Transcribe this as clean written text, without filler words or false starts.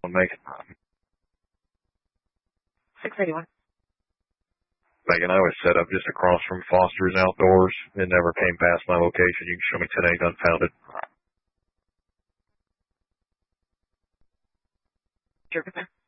Megan. 681. Megan, I was set up just across from Foster's Outdoors. It never came past my location. You can show me 10-8 unfounded. Sure.